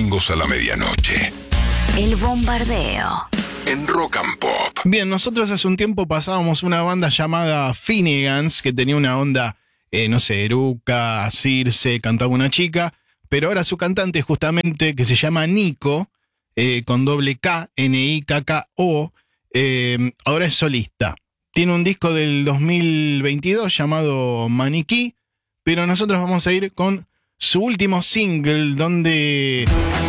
domingos a la medianoche. El Bombardeo. En Rock and Pop. Bien, nosotros hace un tiempo pasábamos una banda llamada Finnegans, que tenía una onda, Eruca, Circe, cantaba una chica, pero ahora su cantante justamente, que se llama Nico, con doble K, Nikko, ahora es solista. Tiene un disco del 2022 llamado Maniquí, pero nosotros vamos a ir con su último single, donde